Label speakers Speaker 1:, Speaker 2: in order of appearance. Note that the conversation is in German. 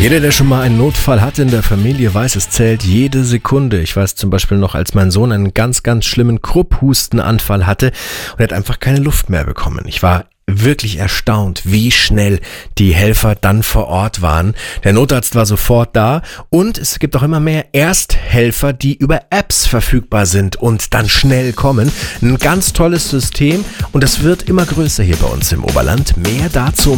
Speaker 1: Jeder, der schon mal einen Notfall hatte in der Familie, weiß, es zählt jede Sekunde. Ich weiß zum Beispiel noch, als mein Sohn einen ganz, ganz schlimmen Krupphustenanfall hatte und er hat einfach keine Luft mehr bekommen. Ich war wirklich erstaunt, wie schnell die Helfer dann vor Ort waren. Der Notarzt war sofort da und es gibt auch immer mehr Ersthelfer, die über Apps verfügbar sind und dann schnell kommen. Ein ganz tolles System und das wird immer größer hier bei uns im Oberland. Mehr dazu